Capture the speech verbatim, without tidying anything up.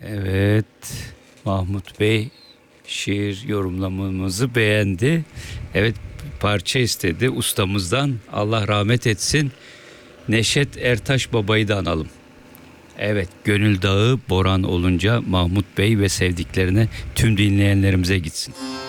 Evet, Mahmut Bey şiir yorumlamamızı beğendi. Evet, parça istedi ustamızdan. Allah rahmet etsin. Neşet Ertaş Baba'yı da analım. Evet, Gönül Dağı Boran olunca Mahmut Bey ve sevdiklerine tüm dinleyenlerimize gitsin.